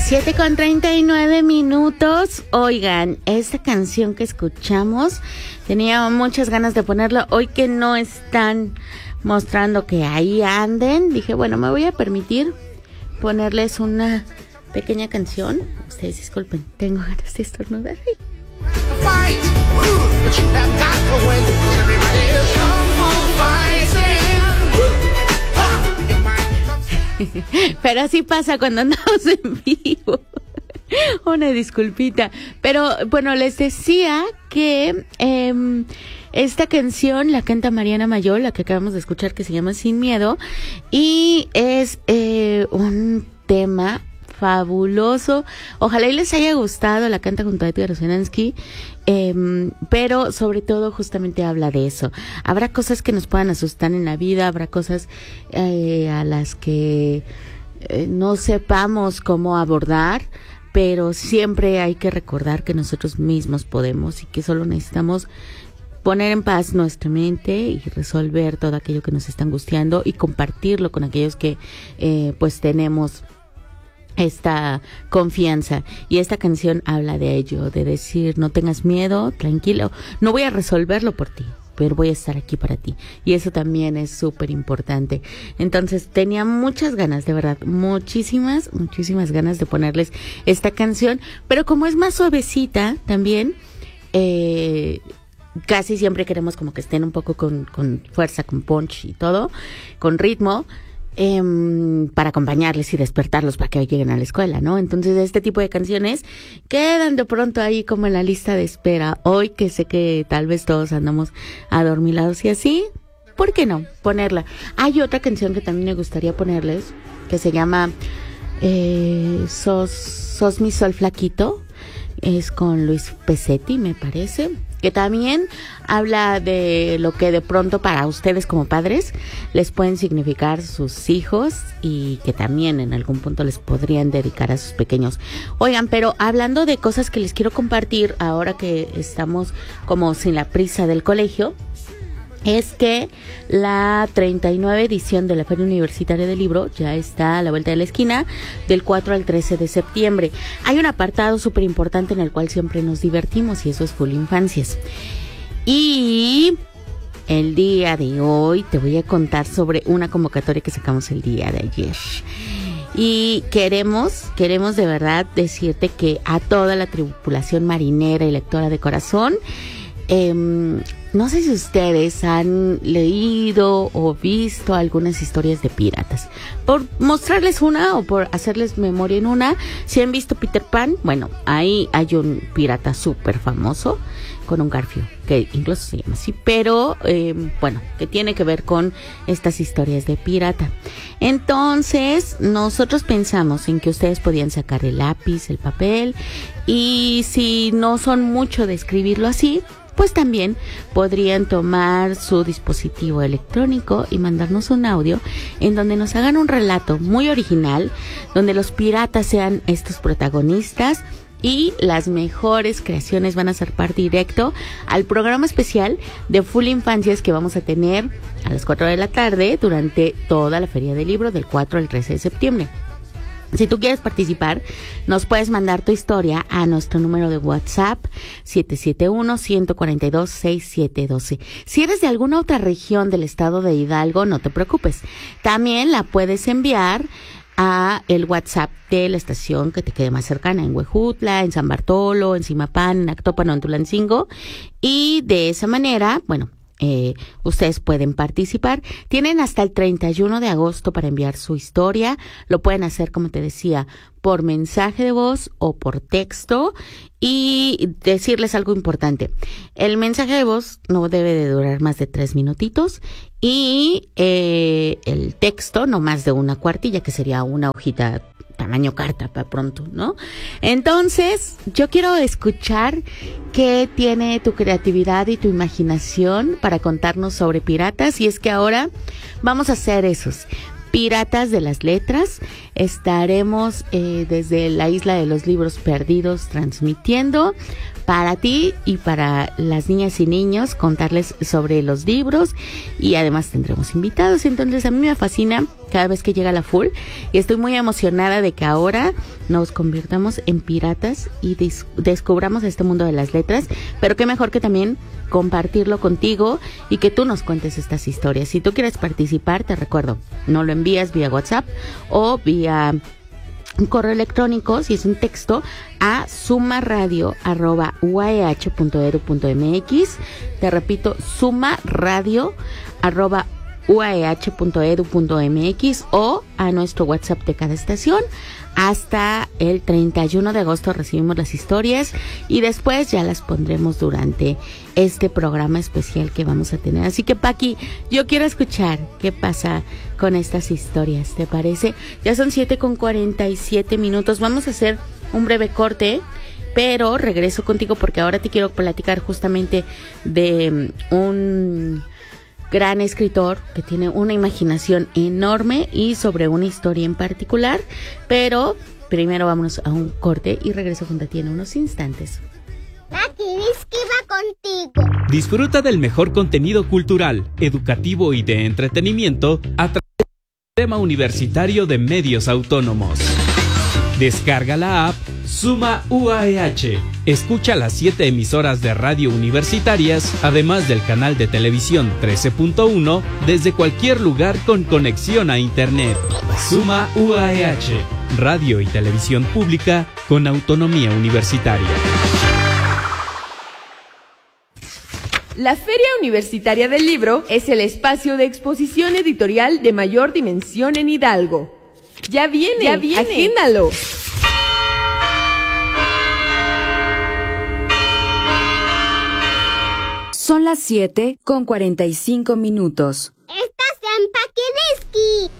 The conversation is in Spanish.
7:39. Oigan, esta canción que escuchamos, tenía muchas ganas de ponerla. Hoy que no están mostrando que ahí anden, dije, bueno, me voy a permitir ponerles una pequeña canción. Ustedes disculpen, tengo ganas de estornudar. Pero así pasa cuando andamos en vivo. Una disculpita. Pero bueno, les decía que esta canción la canta Mariana Mayol, la que acabamos de escuchar, que se llama Sin Miedo, y es un tema fabuloso. Ojalá y les haya gustado. La canta junto a Edgar Oceransky, pero sobre todo justamente habla de eso. Habrá cosas que nos puedan asustar en la vida, habrá cosas a las que no sepamos cómo abordar, pero siempre hay que recordar que nosotros mismos podemos y que solo necesitamos poner en paz nuestra mente y resolver todo aquello que nos está angustiando y compartirlo con aquellos que pues tenemos esta confianza. Y esta canción habla de ello, de decir, no tengas miedo, tranquilo, no voy a resolverlo por ti, pero voy a estar aquí para ti. Y eso también es súper importante. Entonces tenía muchas ganas, de verdad, muchísimas ganas de ponerles esta canción, pero como es más suavecita también, casi siempre queremos como que estén un poco con fuerza, con punch y todo, con ritmo, para acompañarles y despertarlos para que lleguen a la escuela, ¿no? Entonces este tipo de canciones quedan de pronto ahí como en la lista de espera. Hoy que sé que tal vez todos andamos adormilados y así, ¿por qué no ponerla? Hay otra canción que también me gustaría ponerles, que se llama Sos mi sol flaquito, es con Luis Pesetti, me parece, que también habla de lo que de pronto para ustedes como padres les pueden significar sus hijos y que también en algún punto les podrían dedicar a sus pequeños. Oigan, pero hablando de cosas que les quiero compartir ahora que estamos como sin la prisa del colegio, es que la 39 edición de la Feria Universitaria del Libro ya está a la vuelta de la esquina, del 4 al 13 de septiembre. Hay un apartado súper importante en el cual siempre nos divertimos y eso es Full Infancias. Y el día de hoy te voy a contar sobre una convocatoria que sacamos el día de ayer. Y queremos de verdad decirte que a toda la tripulación marinera y lectora de corazón, no sé si ustedes han leído o visto algunas historias de piratas. Por mostrarles una o por hacerles memoria en una, si han visto Peter Pan, bueno, ahí hay un pirata súper famoso con un garfio, que incluso se llama así, pero bueno, que tiene que ver con estas historias de pirata. Entonces, nosotros pensamos en que ustedes podían sacar el lápiz, el papel, y si no son mucho de escribirlo así, pues también podrían tomar su dispositivo electrónico y mandarnos un audio en donde nos hagan un relato muy original, donde los piratas sean estos protagonistas y las mejores creaciones van a ser parte directo al programa especial de Full Infancias que vamos a tener a las 4 de la tarde durante toda la Feria del Libro del 4 al 13 de septiembre. Si tú quieres participar, nos puedes mandar tu historia a nuestro número de WhatsApp 771-142-6712. Si eres de alguna otra región del estado de Hidalgo, no te preocupes. También la puedes enviar a el WhatsApp de la estación que te quede más cercana, en Huejutla, en San Bartolo, en Zimapán, en Actopan o en Tulancingo. Y de esa manera, bueno, ustedes pueden participar. Tienen hasta el 31 de agosto para enviar su historia. Lo pueden hacer, como te decía, por mensaje de voz o por texto. Y decirles algo importante: el mensaje de voz no debe de durar más de 3 minutitos y el texto no más de una cuartilla, que sería una hojita tamaño carta para pronto, ¿no? Entonces, yo quiero escuchar qué tiene tu creatividad y tu imaginación para contarnos sobre piratas. Y es que ahora vamos a hacer esos piratas de las letras. Estaremos desde la Isla de los Libros Perdidos transmitiendo para ti y para las niñas y niños, contarles sobre los libros y además tendremos invitados. Entonces a mí me fascina cada vez que llega la full, y estoy muy emocionada de que ahora nos convirtamos en piratas y descubramos este mundo de las letras, pero qué mejor que también compartirlo contigo y que tú nos cuentes estas historias. Si tú quieres participar, te recuerdo, no lo envías vía WhatsApp o vía un correo electrónico, si es un texto, a sumaradio@uaeh.edu.mx. Te repito, sumaradio@uaeh.edu.mx o a nuestro WhatsApp de cada estación. Hasta el 31 de agosto recibimos las historias y después ya las pondremos durante este programa especial que vamos a tener. Así que, Paqui, yo quiero escuchar qué pasa con estas historias, ¿te parece? Ya son 7:47. Vamos a hacer un breve corte, pero regreso contigo porque ahora te quiero platicar justamente de un gran escritor que tiene una imaginación enorme y sobre una historia en particular, pero primero vámonos a un corte y regreso junto a ti en unos instantes. Paqui, Risky va contigo. Disfruta del mejor contenido cultural, educativo y de entretenimiento a través del Sistema Universitario de Medios Autónomos. Descarga la app Suma UAEH. Escucha las 7 emisoras de radio universitarias, además del canal de televisión 13.1, desde cualquier lugar con conexión a Internet. Suma UAEH, radio y televisión pública con autonomía universitaria. La Feria Universitaria del Libro es el espacio de exposición editorial de mayor dimensión en Hidalgo. Ya viene, agéndalo. Son las 7:45. Estás en Paqui Risky.